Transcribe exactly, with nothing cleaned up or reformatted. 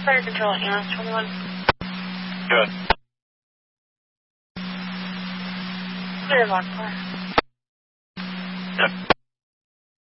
Fire control, A M S twenty-one. Good. Clear, Lockport.